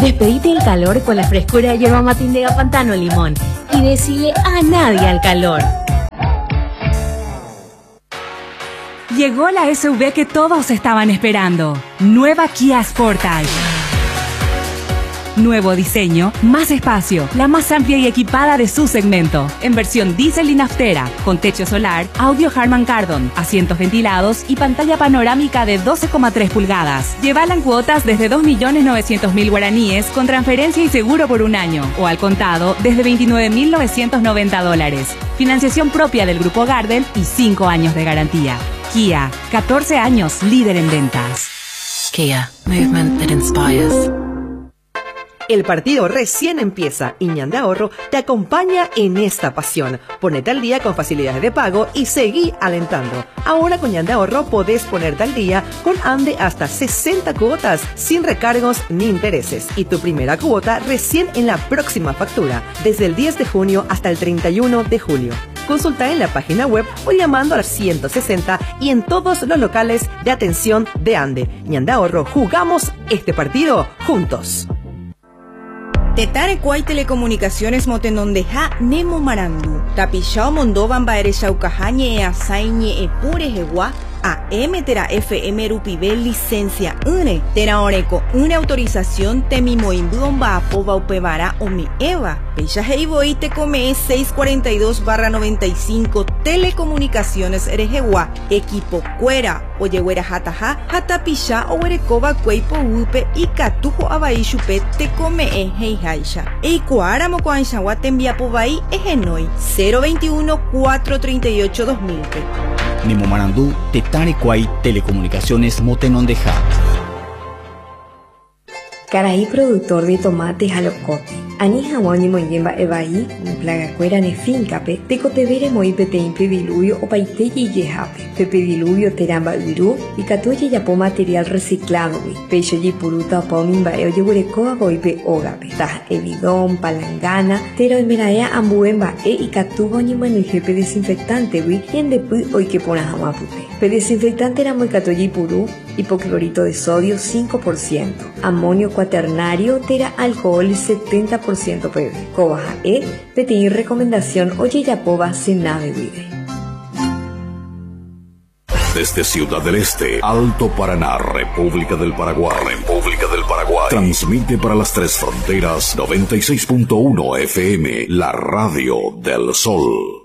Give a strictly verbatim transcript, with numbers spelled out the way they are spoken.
Despedite el calor con la frescura de yerba mate Indega Pantano Limón y decile a nadie al calor. Llegó la S U V que todos estaban esperando. Nueva Kia Sportage. Nuevo diseño, más espacio, la más amplia y equipada de su segmento. En versión diésel y naftera, con techo solar, audio Harman Kardon, asientos ventilados y pantalla panorámica de doce coma tres pulgadas. Llévala en cuotas desde dos millones novecientos mil guaraníes con transferencia y seguro por un año. O al contado desde veintinueve mil novecientos noventa dólares. Financiación propia del Grupo Gardel y cinco años de garantía. Kia, catorce años líder en ventas. Kia, movement that inspires. El partido recién empieza y Ñan de Ahorro te acompaña en esta pasión. Ponete al día con facilidades de pago y seguí alentando. Ahora con Ñan de Ahorro podés ponerte al día con Ande hasta sesenta cuotas sin recargos ni intereses. Y tu primera cuota recién en la próxima factura, desde el diez de junio hasta el treinta y uno de julio. Consulta en la página web o llamando al ciento sesenta y en todos los locales de atención de Ande. Ñan de Ahorro, jugamos este partido juntos. Tetare Kuay Telecomunicaciones Motenondeja Nemo Marandu. Tapishao Mondovan Baere Shaukahañe e Asaiñe e Pure Jewa. A M Tera F M Rupibe licencia une. Tera Oreco una autorización Temimoimbuon Baapoba Upevara o mi Eva. Pecha Heiboy te come seiscientos cuarenta y dos barra noventa y cinco Telecomunicaciones Erejewa. Equipo Cuera. Oyehuera Hataja. Hatapisha o Werekoba Cueipo Upe y Catujo Abaishupe te come e Heijaisha. Eikuara Mocoanchawa te envía Pobai Egenoi. cero veintiuno cuatrocientos treinta y ocho dos mil. Nemo Marandú, Tetare Kuay Telecomunicaciones Motenondeja. Caraí productor de tomates alocote. Ani hawani moyemba ebai, plaga cuera ne fincape, tecotevere moi pete impe diluvio o paite y yehape. Pepe diluvio teramba viru y catoye yapo material reciclado, pecho y puruta pomimba e oyegurecoa goipe ogape. Tah evidón, palangana, tero emeraea ambuemba e y catubo ni mano y jepe desinfectante, wi, y en depuy hoy que ponas amapute. Pe desinfectante era muy catoye purú, hipoclorito de sodio cinco por ciento, amonio cuaternario, tera alcohol setenta por ciento P B. Cobaja E, peti recomendación oye yapoba senave vive. Desde Ciudad del Este, Alto Paraná, República del Paraguay, República del Paraguay, transmite para las tres fronteras noventa y seis punto uno F M, la radio del Sol.